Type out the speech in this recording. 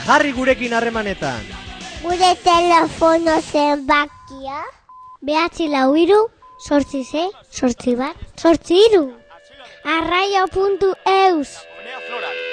Jarri gurekin harremanetan. Gure telefono zenbakia 943 868 8 3 Arraio.eus